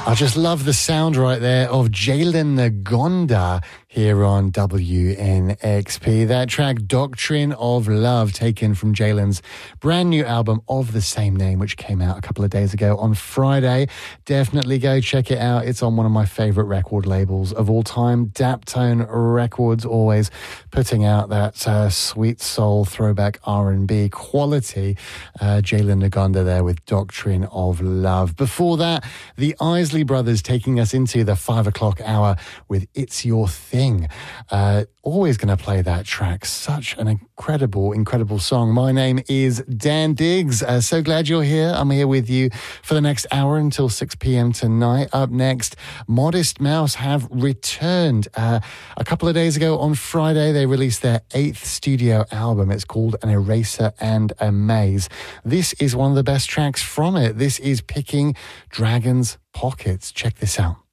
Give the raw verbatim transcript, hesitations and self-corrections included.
I just love the sound right there of Jalen Ngonda here on W N X P. That track, Doctrine of Love, taken from Jalen's brand new album of the same name, which came out a couple of days ago on Friday. Definitely go check it out. It's on one of my favorite record labels of all time, Daptone Records, always putting out that uh, sweet soul throwback R and B quality. Uh, Jalen Ngonda there with Doctrine of Love. Before that, the Isley Brothers taking us into the five o'clock hour with It's Your Thing. Uh, always going to play that track. Such an incredible, incredible song. My name is Dan Diggs. Uh, so glad you're here. I'm here with you for the next hour until six p.m. tonight. Up next, Modest Mouse have returned. Uh, a couple of days ago on Friday, they released their eighth studio album. It's called An Eraser and a Maze. This is one of the best tracks from it. This is Picking Dragon's Pockets. Check this out.